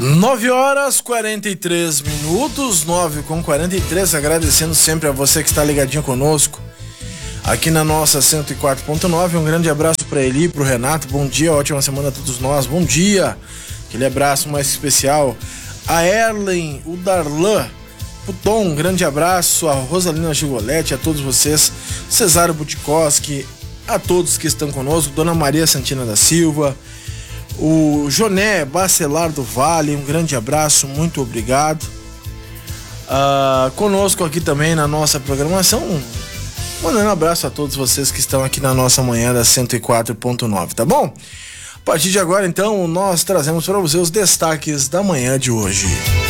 9h43, 9h43, agradecendo sempre a você que está ligadinho conosco aqui na nossa 104.9. Um grande abraço para Eli, pro Renato, bom dia, ótima semana a todos nós, bom dia. Aquele abraço mais especial a Erlen, o Darlan, o Tom, um grande abraço, a Rosalina Gigoletti, a todos vocês, Cesário Butikoski, a todos que estão conosco, Dona Maria Santina da Silva, o Joné Bacelar do Vale, um grande abraço, muito obrigado. Conosco aqui também na nossa programação, mandando um abraço a todos vocês que estão aqui na nossa manhã da 104.9, tá bom? A partir de agora, então, nós trazemos para você os destaques da manhã de hoje.